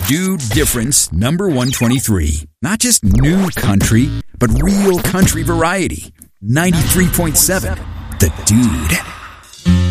Dude Difference number 123. Not just new country, but real country variety. 93.7. The Dude.